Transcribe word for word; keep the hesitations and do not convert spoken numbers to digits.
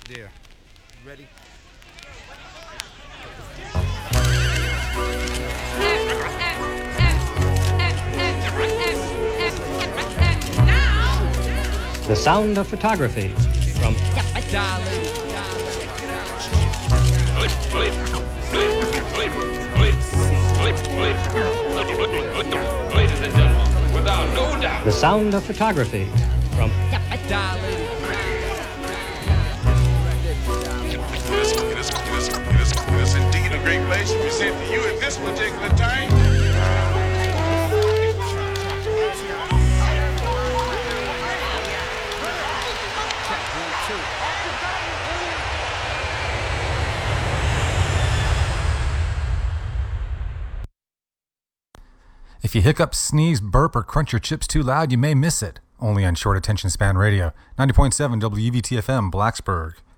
Yeah. Ready? The Sound of Photography from Ladies and gentlemen, without no doubt. The Sound of Photography from It is, it is, it is, it is, it is indeed a great place to present to you at this particular time. If you hiccup, sneeze, burp, or crunch your chips too loud, you may miss it. Only on Short Attention Span Radio, ninety point seven W V T F M, Blacksburg.